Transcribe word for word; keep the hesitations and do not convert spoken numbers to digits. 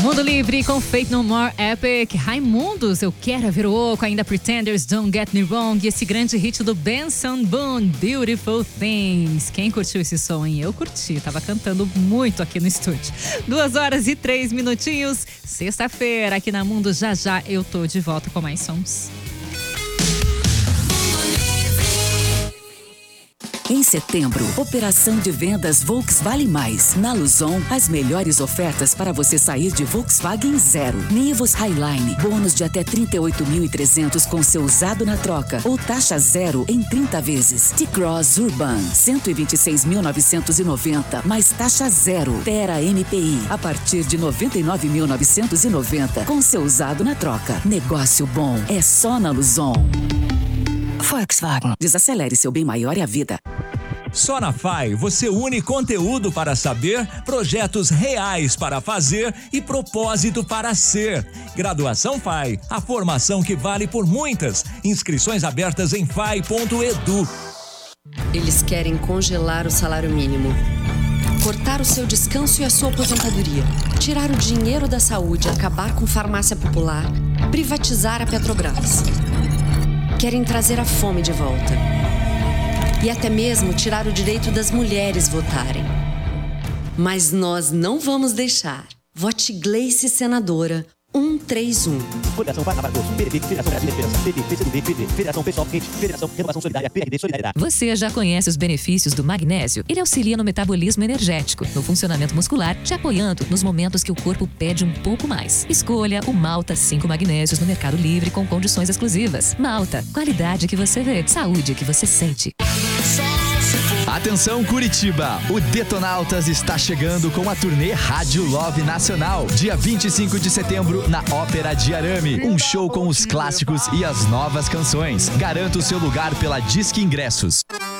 Mundo Livre com Faith No More Epic. Raimundos, Eu Quero Ver o Oco, ainda Pretenders, Don't Get Me Wrong. E esse grande hit do Benson Boone, Beautiful Things. Quem curtiu esse som, hein? Eu curti, tava cantando muito aqui no estúdio. Duas horas e três minutinhos. Sexta-feira, aqui na Mundo, já já eu tô de volta com mais sons. Em setembro, operação de vendas Volkswagen Vale Mais. Na Luzon, as melhores ofertas para você sair de Volkswagen zero. Nivus Highline, bônus de até trinta e oito mil e trezentos com seu usado na troca ou taxa zero em trinta vezes. T-Cross Urban, cento e vinte e seis mil novecentos e noventa, mais taxa zero. Terra M P I, a partir de noventa e nove mil novecentos e noventa com seu usado na troca. Negócio bom é só na Luzon. Volkswagen. Desacelere seu bem maior e a vida. Só na F A I você une conteúdo para saber, projetos reais para fazer e propósito para ser. Graduação F A I, a formação que vale por muitas. Inscrições abertas em fai ponto edu. Eles querem congelar o salário mínimo, cortar o seu descanso e a sua aposentadoria, tirar o dinheiro da saúde, acabar com farmácia popular, privatizar a Petrobras. Querem trazer a fome de volta. E até mesmo tirar o direito das mulheres votarem. Mas nós não vamos deixar. Vote Gleice Senadora um três um. Federação Paraná para Todos, P D B, Federação Brasileira de Esperança, P D, P C do B, P D, Federação Pessoal Quente, Federação Renovação Solidária, P R D Solidariedade. Você já conhece os benefícios do magnésio? Ele auxilia no metabolismo energético, no funcionamento muscular, te apoiando nos momentos que o corpo pede um pouco mais. Escolha o Malta cinco Magnésios no Mercado Livre com condições exclusivas. Malta, qualidade que você vê, saúde que você sente. Atenção Curitiba, o Detonautas está chegando com a turnê Rádio Love Nacional. Dia vinte e cinco de setembro na Ópera de Arame. Um show com os clássicos e as novas canções. Garanta o seu lugar pela Disque Ingressos.